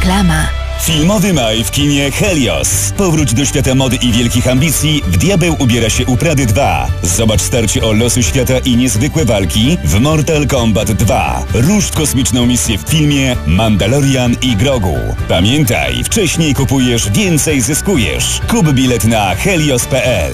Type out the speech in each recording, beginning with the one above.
Reklama. Filmowy maj w kinie Helios. Powróć do świata mody i wielkich ambicji. W Diabeł ubiera się u Prady 2. Zobacz starcie o losy świata i niezwykłe walki w Mortal Kombat 2. Rusz w kosmiczną misję w filmie Mandalorian i Grogu. Pamiętaj, wcześniej kupujesz, więcej zyskujesz. Kup bilet na helios.pl.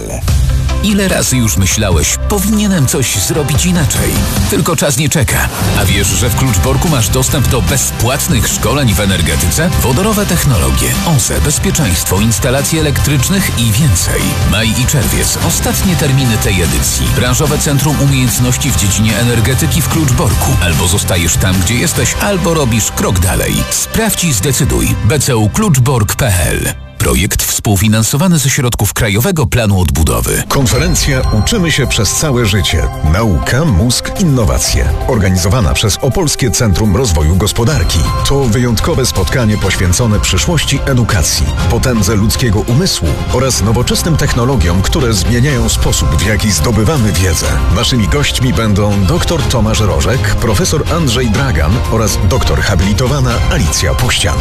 Ile razy już myślałeś, powinienem coś zrobić inaczej? Tylko czas nie czeka. A wiesz, że w Kluczborku masz dostęp do bezpłatnych szkoleń w energetyce? Wodorowe technologie, OZE, bezpieczeństwo, instalacje elektrycznych i więcej. Maj i czerwiec. Ostatnie terminy tej edycji. Branżowe Centrum Umiejętności w dziedzinie energetyki w Kluczborku. Albo zostajesz tam, gdzie jesteś, albo robisz krok dalej. Sprawdź i zdecyduj. bcu-kluczbork.pl. Projekt współfinansowany ze środków Krajowego Planu Odbudowy. Konferencja Uczymy się przez całe życie. Nauka, mózg, innowacje. Organizowana przez Opolskie Centrum Rozwoju Gospodarki. To wyjątkowe spotkanie poświęcone przyszłości edukacji, potędze ludzkiego umysłu oraz nowoczesnym technologiom, które zmieniają sposób, w jaki zdobywamy wiedzę. Naszymi gośćmi będą dr Tomasz Rożek, profesor Andrzej Dragan oraz doktor habilitowana Alicja Puścian.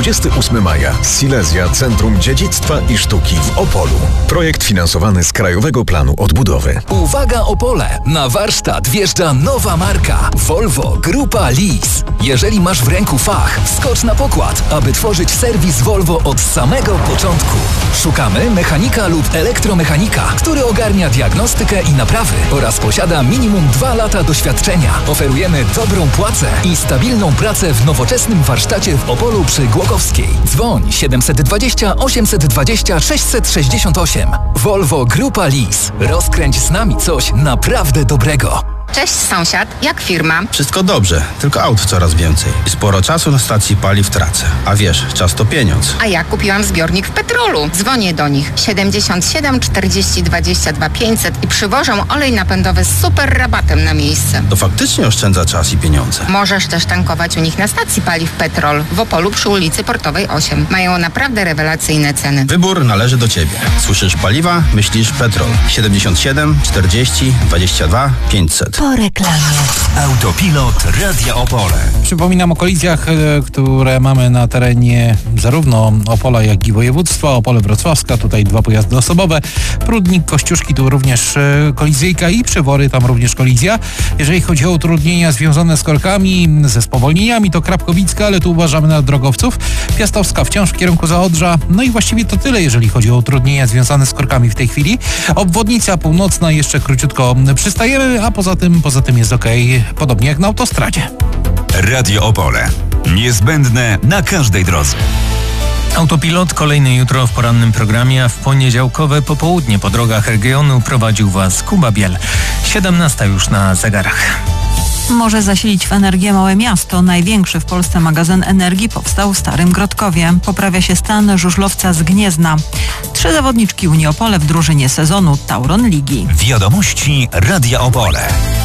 28 maja. Silesia, Centrum Dziedzictwa i Sztuki w Opolu. Projekt finansowany z Krajowego Planu Odbudowy. Uwaga Opole! Na warsztat wjeżdża nowa marka Volvo Grupa Lease. Jeżeli masz w ręku fach, wskocz na pokład, aby tworzyć serwis Volvo od samego początku. Szukamy mechanika lub elektromechanika, który ogarnia diagnostykę i naprawy oraz posiada minimum 2 lata doświadczenia. Oferujemy dobrą płacę i stabilną pracę w nowoczesnym warsztacie w Opolu przy Głogowskiej. Dzwoń 720 820 668. Volvo Grupa Lease. Rozkręć z nami coś naprawdę dobrego. Cześć sąsiad, jak firma? Wszystko dobrze, tylko aut coraz więcej. I sporo czasu na stacji paliw tracę. A wiesz, czas to pieniądz. A ja kupiłam zbiornik w Petrolu. Dzwonię do nich 77 40 22 500 i przywożą olej napędowy z super rabatem na miejsce. To faktycznie oszczędza czas i pieniądze. Możesz też tankować u nich na stacji paliw Petrol w Opolu przy ulicy Portowej 8. Mają naprawdę rewelacyjne ceny. Wybór należy do Ciebie. Słyszysz paliwa? Myślisz Petrol. 77 40 22 500. Po reklamie. Autopilot Radia Opole. Przypominam o kolizjach, które mamy na terenie zarówno Opola, jak i województwa. Opole Wrocławska, tutaj 2 pojazdy osobowe. Prudnik, Kościuszki, tu również kolizyjka i Przewory, tam również kolizja. Jeżeli chodzi o utrudnienia związane z korkami, ze spowolnieniami, to Krapkowicka, ale tu uważamy na drogowców. Piastowska wciąż w kierunku Zaodrza. No i właściwie to tyle, jeżeli chodzi o utrudnienia związane z korkami w tej chwili. Obwodnica północna, jeszcze króciutko przystajemy, a poza tym jest okej, podobnie jak na autostradzie. Radio Opole. Niezbędne na każdej drodze. Autopilot kolejny jutro w porannym programie, a w poniedziałkowe popołudnie po drogach regionu prowadził Was Kuba Biel. 17 już na zegarach. Może zasilić w energię małe miasto. Największy w Polsce magazyn energii powstał w Starym Grodkowie. Poprawia się stan żużlowca z Gniezna. 3 zawodniczki Unii Opole w drużynie sezonu Tauron Ligi. Wiadomości Radia Opole.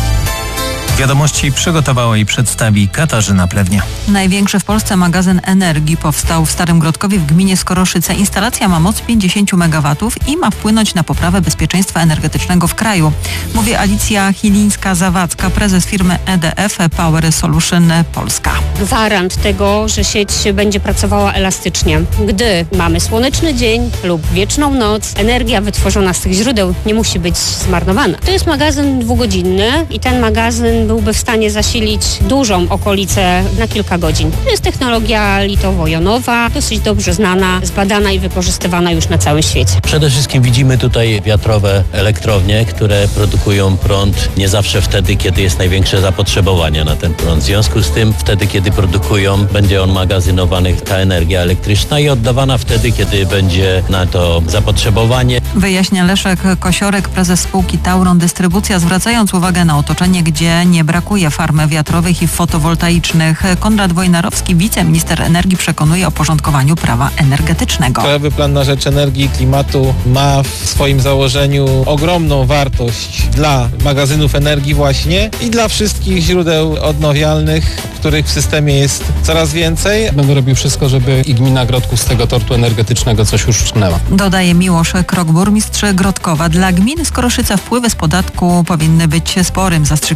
Wiadomości przygotowała i przedstawi Katarzyna Plewnia. Największy w Polsce magazyn energii powstał w Starym Grodkowie w gminie Skoroszyce. Instalacja ma moc 50 MW i ma wpłynąć na poprawę bezpieczeństwa energetycznego w kraju. Mówi Alicja Chilińska-Zawadzka, prezes firmy EDF Power Solution Polska. Gwarant tego, że sieć będzie pracowała elastycznie. Gdy mamy słoneczny dzień lub wieczną noc, energia wytworzona z tych źródeł nie musi być zmarnowana. To jest magazyn dwugodzinny i ten magazyn byłby w stanie zasilić dużą okolicę na kilka godzin. To jest technologia litowo-jonowa, dosyć dobrze znana, zbadana i wykorzystywana już na całym świecie. Przede wszystkim widzimy tutaj wiatrowe elektrownie, które produkują prąd nie zawsze wtedy, kiedy jest największe zapotrzebowanie na ten prąd. W związku z tym wtedy, kiedy produkują, będzie on magazynowany, ta energia elektryczna i oddawana wtedy, kiedy będzie na to zapotrzebowanie. Wyjaśnia Leszek Kosiorek, prezes spółki Tauron Dystrybucja, zwracając uwagę na otoczenie, gdzie nie brakuje farm wiatrowych i fotowoltaicznych. Konrad Wojnarowski, wiceminister energii, przekonuje o porządkowaniu prawa energetycznego. Krajowy Plan na rzecz energii i klimatu ma w swoim założeniu ogromną wartość dla magazynów energii właśnie i dla wszystkich źródeł odnawialnych, których w systemie jest coraz więcej. Będę robił wszystko, żeby i gmina Grodków z tego tortu energetycznego coś już uszczknęła. Dodaje Miłosz Krok, burmistrz Grodkowa. Dla gminy Skoroszyca wpływy z podatku powinny być sporym zastrzykiem finansowym.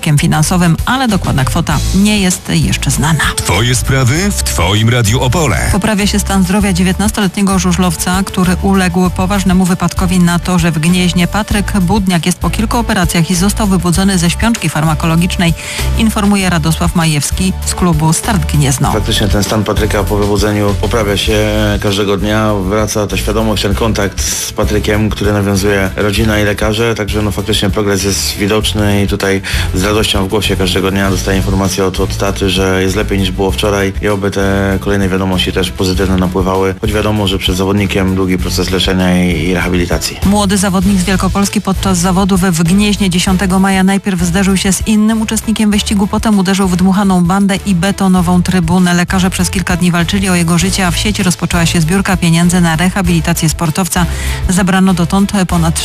czasowym, ale dokładna kwota nie jest jeszcze znana. Twoje sprawy w Twoim Radiu Opole. Poprawia się stan zdrowia 19-letniego żużlowca, który uległ poważnemu wypadkowi na torze w Gnieźnie. Patryk Budniak jest po kilku operacjach i został wybudzony ze śpiączki farmakologicznej, informuje Radosław Majewski z klubu Start Gniezno. Faktycznie ten stan Patryka po wybudzeniu poprawia się każdego dnia. Wraca ta świadomość, ten kontakt z Patrykiem, który nawiązuje rodzina i lekarze, także faktycznie progres jest widoczny i tutaj z radością w głosie każdego dnia dostaję informację od taty, że jest lepiej niż było wczoraj i oby te kolejne wiadomości też pozytywne napływały, choć wiadomo, że przed zawodnikiem długi proces leczenia i rehabilitacji. Młody zawodnik z Wielkopolski podczas zawodów w Gnieźnie 10 maja najpierw zderzył się z innym uczestnikiem wyścigu, potem uderzył w dmuchaną bandę i betonową trybunę. Lekarze przez kilka dni walczyli o jego życie, a w sieci rozpoczęła się zbiórka pieniędzy na rehabilitację sportowca. Zebrano dotąd ponad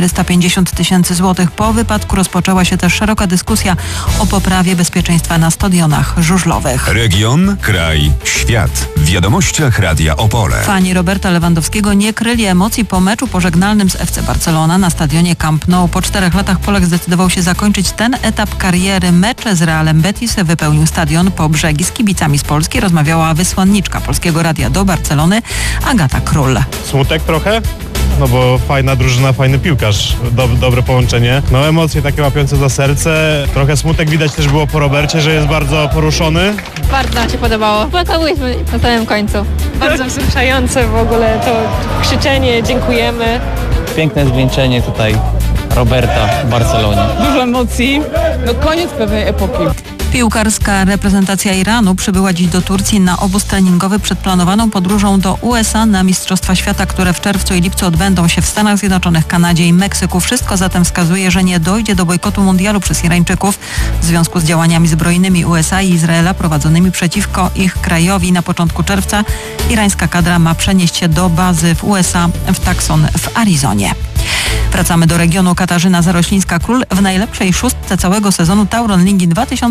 450 000 złotych. Po wypadku rozpoczęła się też szeroka dyskusja o poprawie bezpieczeństwa na stadionach żużlowych. Region, kraj, świat. W wiadomościach Radia Opole. Fani Roberta Lewandowskiego nie kryli emocji po meczu pożegnalnym z FC Barcelona na stadionie Camp Nou. Po 4 latach Polak zdecydował się zakończyć ten etap kariery. Mecz z Realem Betis wypełnił stadion po brzegi. Z kibicami z Polski rozmawiała wysłanniczka Polskiego Radia do Barcelony, Agata Król. Smutek trochę? No bo fajna drużyna, fajny piłkarz, dobre połączenie. No emocje takie łapiące za serce. Trochę smutek widać też było po Robercie, że jest bardzo poruszony. Bardzo nam się podobało. Płakałyśmy na samym końcu. Bardzo wzruszające w ogóle to krzyczenie, dziękujemy. Piękne zwieńczenie tutaj Roberta w Barcelonie. Dużo emocji, no koniec pewnej epoki. Piłkarska reprezentacja Iranu przybyła dziś do Turcji na obóz treningowy przed planowaną podróżą do USA na Mistrzostwa Świata, które w czerwcu i lipcu odbędą się w Stanach Zjednoczonych, Kanadzie i Meksyku. Wszystko zatem wskazuje, że nie dojdzie do bojkotu mundialu przez Irańczyków w związku z działaniami zbrojnymi USA i Izraela prowadzonymi przeciwko ich krajowi. Na początku czerwca irańska kadra ma przenieść się do bazy w USA w Tucson w Arizonie. Wracamy do regionu. Katarzyna Zaroślińska-Król w najlepszej szóstce całego sezonu Tauron Ligi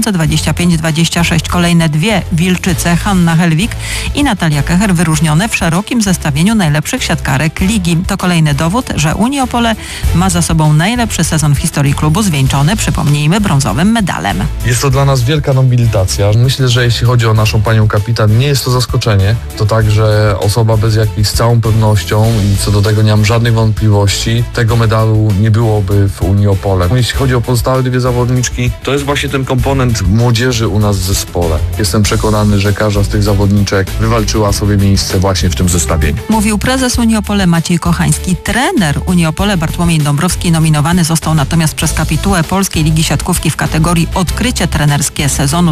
2025-26. Kolejne dwie Wilczyce, Hanna Helwig i Natalia Kecher, wyróżnione w szerokim zestawieniu najlepszych siatkarek ligi. To kolejny dowód, że Unii Opole ma za sobą najlepszy sezon w historii klubu, zwieńczony, przypomnijmy, brązowym medalem. Jest to dla nas wielka nobilitacja. Myślę, że jeśli chodzi o naszą panią kapitan, nie jest to zaskoczenie. To także osoba bez jakiejś, z całą pewnością i co do tego nie mam żadnych wątpliwości, tego medalu nie byłoby w Unii Opole. Jeśli chodzi o pozostałe dwie zawodniczki, to jest właśnie ten komponent młodzieży u nas w zespole. Jestem przekonany, że każda z tych zawodniczek wywalczyła sobie miejsce właśnie w tym zestawieniu. Mówił prezes Unii Opole Maciej Kochański. Trener Unii Opole Bartłomiej Dąbrowski nominowany został natomiast przez kapitułę Polskiej Ligi Siatkówki w kategorii Odkrycie trenerskie sezonu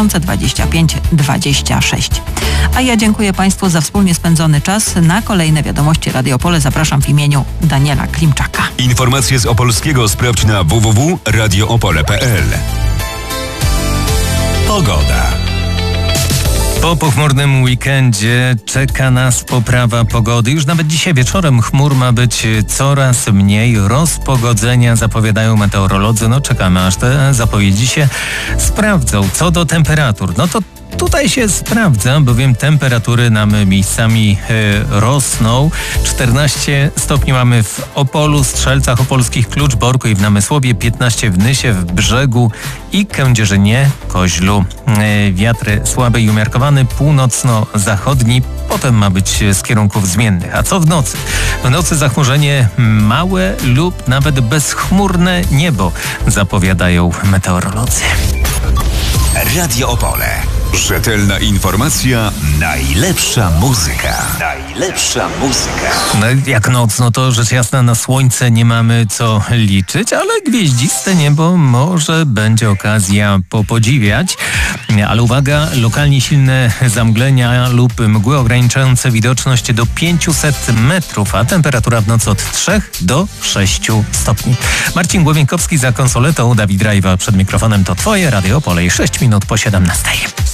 2025-26. A ja dziękuję Państwu za wspólnie spędzony czas. Na kolejne wiadomości Radio Opole zapraszam w imieniu Daniela Klimczaka. Informacje z Opolskiego sprawdź na www.radioopole.pl. Pogoda. Po pochmurnym weekendzie czeka nas poprawa pogody. Już nawet dzisiaj wieczorem chmur ma być coraz mniej. Rozpogodzenia zapowiadają meteorolodzy. No czekamy, aż te zapowiedzi się sprawdzą. Co do temperatur, no to tutaj się sprawdza, bowiem temperatury nam miejscami rosną. 14 stopni mamy w Opolu, Strzelcach Opolskich, Kluczborku i w Namysłowie, 15 w Nysie, w Brzegu i Kędzierzynie, Koźlu. Wiatr słaby i umiarkowany, północno-zachodni, potem ma być z kierunków zmiennych. A co w nocy? W nocy zachmurzenie małe lub nawet bezchmurne niebo, zapowiadają meteorolodzy. Radio Opole. Rzetelna informacja, najlepsza muzyka. Najlepsza muzyka. No jak noc, no to rzecz jasna na słońce nie mamy co liczyć, ale gwieździste niebo może będzie okazja popodziwiać. Ale uwaga, lokalnie silne zamglenia lub mgły ograniczające widoczność do 500 metrów, a temperatura w nocy od 3 do 6 stopni. Marcin Głowienkowski za konsoletą, Dawid Rajwa przed mikrofonem. To Twoje Radio Opole i 6 minut po 17.